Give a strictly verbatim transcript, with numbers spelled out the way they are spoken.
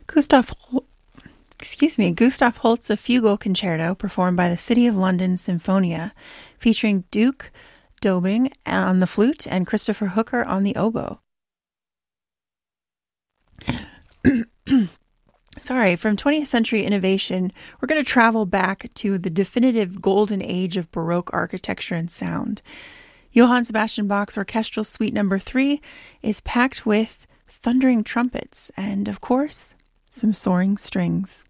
Gustav, Hol- excuse me, Gustav Holst's A Fugal Concerto, performed by the City of London Sinfonia, featuring Duke Dobing on the flute and Christopher Hooker on the oboe. Sorry, from twentieth century innovation, we're going to travel back to the definitive golden age of Baroque architecture and sound. Johann Sebastian Bach's Orchestral Suite Number three is packed with thundering trumpets and, of course, some soaring strings.